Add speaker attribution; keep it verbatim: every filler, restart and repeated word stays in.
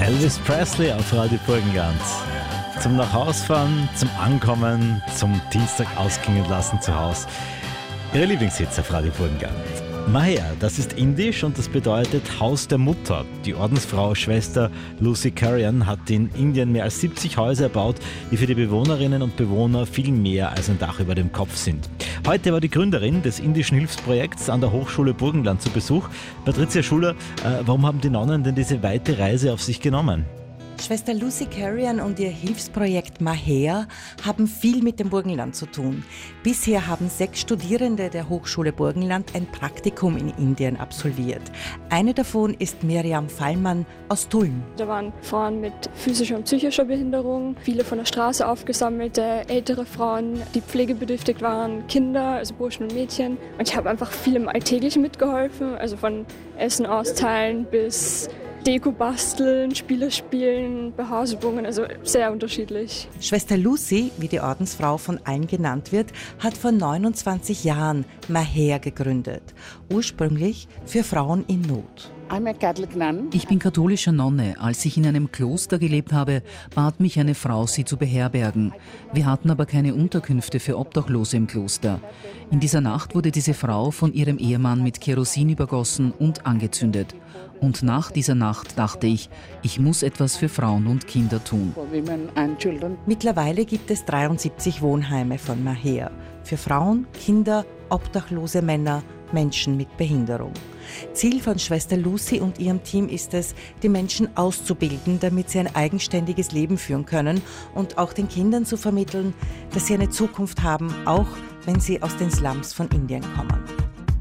Speaker 1: Elvis Presley auf Radio Burgenland. Zum Nachhausfahren, zum Ankommen, zum Dienstag ausklingen lassen zu Hause. Ihre Lieblingshits auf Radio Burgenland. Mahia, das ist indisch und das bedeutet Haus der Mutter. Die Ordensfrau Schwester Lucy Carrion hat in Indien mehr als siebzig Häuser erbaut, die für die Bewohnerinnen und Bewohner viel mehr als ein Dach über dem Kopf sind. Heute war die Gründerin des indischen Hilfsprojekts an der Hochschule Burgenland zu Besuch. Patricia Schuler, äh, warum haben die Nonnen denn diese weite Reise auf sich genommen?
Speaker 2: Schwester Lucy Carrion und ihr Hilfsprojekt Mahia haben viel mit dem Burgenland zu tun. Bisher haben sechs Studierende der Hochschule Burgenland ein Praktikum in Indien absolviert. Eine davon ist Miriam Fallmann aus Tulln.
Speaker 3: Da waren Frauen mit physischer und psychischer Behinderung, viele von der Straße aufgesammelte ältere Frauen, die pflegebedürftig waren, Kinder, also Burschen und Mädchen. Und ich habe einfach viel im Alltäglichen mitgeholfen, also von Essen austeilen bis Deko basteln, Spiele spielen, Behausungen, also sehr unterschiedlich.
Speaker 2: Schwester Lucy, wie die Ordensfrau von allen genannt wird, hat vor neunundzwanzig Jahren Mahia gegründet. Ursprünglich für Frauen in Not.
Speaker 4: Ich bin katholische Nonne. Als ich in einem Kloster gelebt habe, bat mich eine Frau, sie zu beherbergen. Wir hatten aber keine Unterkünfte für Obdachlose im Kloster. In dieser Nacht wurde diese Frau von ihrem Ehemann mit Kerosin übergossen und angezündet. Und nach dieser Nacht dachte ich, ich muss etwas für Frauen und Kinder tun.
Speaker 2: Mittlerweile gibt es dreiundsiebzig Wohnheime von Mahia für Frauen, Kinder, obdachlose Männer, Menschen mit Behinderung. Ziel von Schwester Lucy und ihrem Team ist es, die Menschen auszubilden, damit sie ein eigenständiges Leben führen können und auch den Kindern zu vermitteln, dass sie eine Zukunft haben, auch wenn sie aus den Slums von Indien kommen.